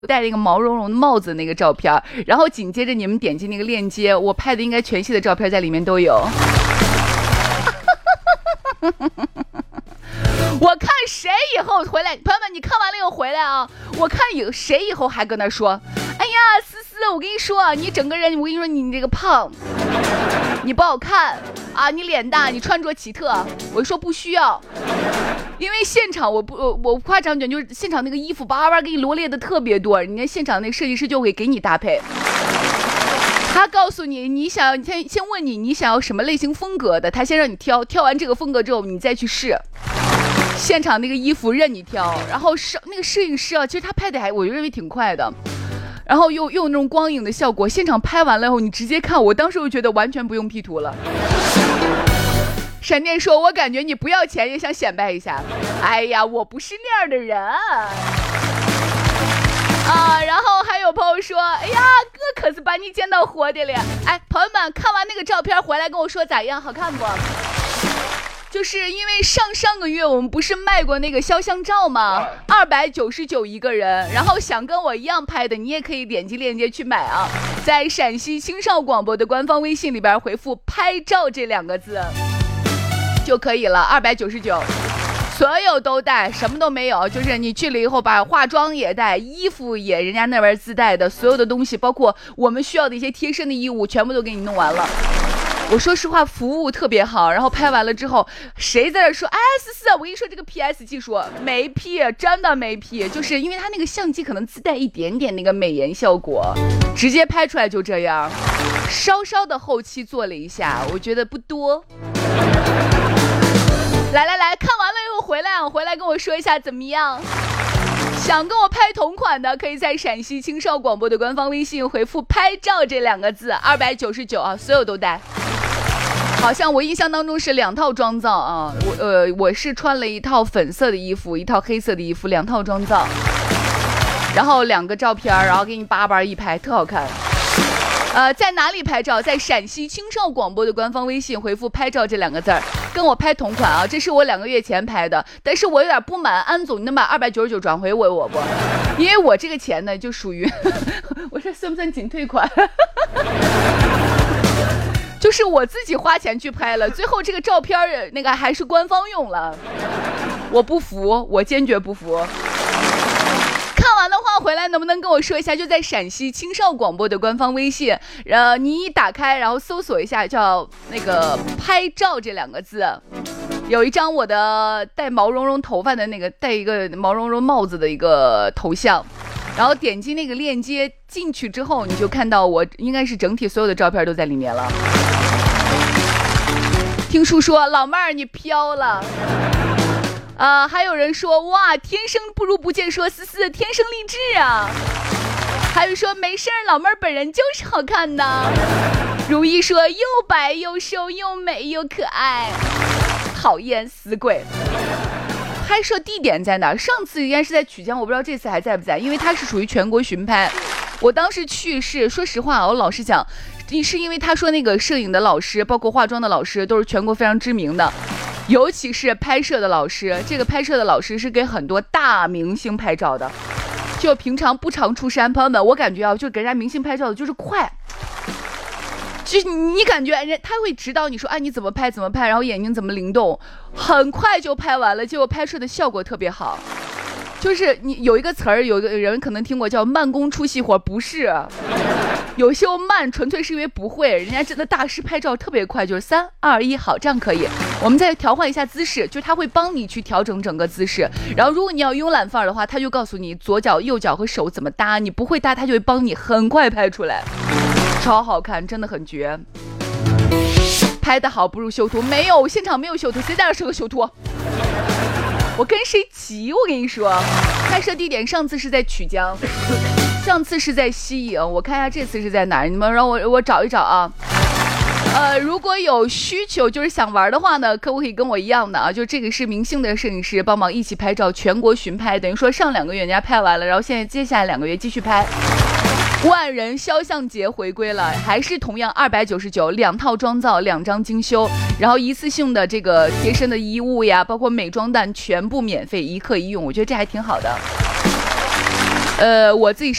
戴那个毛茸茸的帽子那个照片，然后紧接着你们点击那个链接，我拍的应该全系的照片在里面都有。我看谁以后回来，朋友们，你看完了以后回来啊！我看谁以后还跟他说，哎呀，思思，我跟你说，你整个人，我跟你说，你这个胖，你不好看啊，你脸大，你穿着奇特。我说不需要，因为现场我夸张讲，就是现场那个衣服叭叭给你罗列的特别多，人家现场那个设计师就会给你搭配。他告诉你，你先问你想要什么类型风格的，他先让你挑完这个风格之后，你再去试。现场那个衣服任你挑，然后那个摄影师啊，其实他拍的我认为挺快的，然后又用那种光影的效果，现场拍完了以后，你直接看，我当时就觉得完全不用 P 图了。闪电说，我感觉你不要钱也想显摆一下。哎呀，我不是那样的人啊。然后还有朋友说，哎呀，哥可是把你见到活的了。哎，朋友们，看完那个照片回来跟我说咋样，好看不？就是因为上个月我们不是卖过那个肖像照吗？299一个人，然后想跟我一样拍的，你也可以点击链接去买啊，在陕西青少广播的官方微信里边回复拍照这2个字就可以了，299，所有都带，什么都没有，就是你去了以后把化妆也带，衣服也人家那边自带的，所有的东西包括我们需要的一些贴身的衣物全部都给你弄完了。我说实话，服务特别好，然后拍完了之后，谁在这说，哎，思思，我跟你说这个 PS 技术没 P， 真的没 P， 就是因为它那个相机可能自带一点点那个美颜效果，直接拍出来就这样，稍稍的后期做了一下，我觉得不多。来，看完了以后回来跟我说一下怎么样。想跟我拍同款的，可以在陕西青少广播的官方微信回复拍照这2个字，299啊，所有都带。好像我印象当中是2套妆造啊，我是穿了一套粉色的衣服，一套黑色的衣服，2套妆造，然后2个照片，然后给你叭叭一拍，特好看。在哪里拍照？在陕西青少广播的官方微信回复拍照这2个字，跟我拍同款啊，这是我2个月前拍的，但是我有点不满，安总你能把299转回我不？因为我这个钱呢就属于我这算不算仅退款？就是我自己花钱去拍了，最后这个照片那个还是官方用了，我不服，我坚决不服。看完的话回来能不能跟我说一下，就在陕西青少广播的官方微信，你一打开然后搜索一下叫那个拍照这2个字，有一张我的带毛茸茸头发的那个戴一个毛茸茸帽子的一个头像，然后点击那个链接进去之后，你就看到我应该是整体所有的照片都在里面了。听叔说老妹儿你飘了还有人说哇天生不如不见，说思思天生丽质啊，还有说没事儿，老妹儿本人就是好看呢。如意说又白又瘦又美又可爱，讨厌死鬼。拍摄地点在哪？上次应该是在曲江，我不知道这次还在不在，因为它是属于全国巡拍。我当时去是说实话，我老实讲，是因为他说那个摄影的老师包括化妆的老师都是全国非常知名的，尤其是拍摄的老师，这个拍摄的老师是给很多大明星拍照的，就平常不常出山。朋友们，我感觉就给人家明星拍照的就是快，就是你感觉他会指导你说你怎么拍，然后眼睛怎么灵动，很快就拍完了，结果拍摄的效果特别好。就是你有一个词儿，有一个人可能听过叫慢工出细活，不是，有些慢纯粹是因为不会，人家真的大师拍照特别快，就是3、2、1，好，这样可以。我们再调换一下姿势，就是他会帮你去调整整个姿势。然后如果你要慵懒范儿的话，他就告诉你左脚、右脚和手怎么搭，你不会搭，他就会帮你很快拍出来，超好看，真的很绝。拍得好不如修图，没有，现场没有修图，谁在这是个修图？我跟谁急？我跟你说，拍摄地点上次是在曲江，上次是在西营，我看一下这次是在哪儿，你们让我找一找啊。如果有需求就是想玩的话呢，可不可以跟我一样的啊？就这个是明星的摄影师帮忙一起拍照，全国巡拍，等于说上2个月人家拍完了，然后现在接下来2个月继续拍。万人肖像节回归了，还是同样299，2套妆造，2张精修，然后一次性的这个贴身的衣物呀，包括美妆蛋全部免费，一客一用，我觉得这还挺好的。 我自己